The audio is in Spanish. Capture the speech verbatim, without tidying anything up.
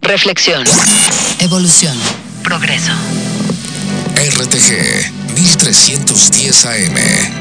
Reflexión. Evolución. Progreso. R T G mil trescientos diez A M.